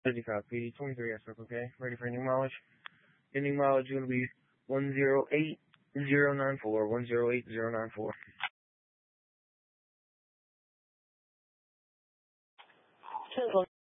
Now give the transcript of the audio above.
Ready copy. 23 aspect, okay? Ready for ending mileage? Ending mileage is going to be 108094. 108094.